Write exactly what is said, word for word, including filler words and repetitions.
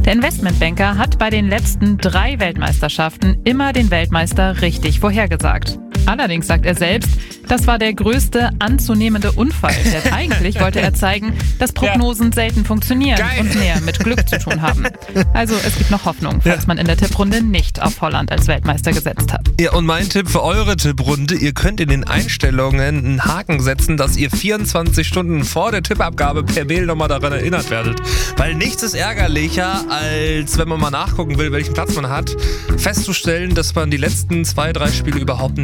Der Investmentbanker hat bei den letzten drei Weltmeisterschaften immer den Weltmeister richtig vorhergesagt. Allerdings sagt er selbst, das war der größte anzunehmende Unfall, denn eigentlich wollte er zeigen, dass Prognosen ja. selten funktionieren Geil. und mehr mit Glück zu tun haben. Also es gibt noch Hoffnung, falls ja. man in der Tipprunde nicht auf Holland als Weltmeister gesetzt hat. Ja, und mein Tipp für eure Tipprunde, ihr könnt in den Einstellungen einen Haken setzen, dass ihr vierundzwanzig Stunden vor der Tippabgabe per Mail nochmal daran erinnert werdet. Weil nichts ist ärgerlicher, als wenn man mal nachgucken will, welchen Platz man hat, festzustellen, dass man die letzten zwei, drei Spiele überhaupt nicht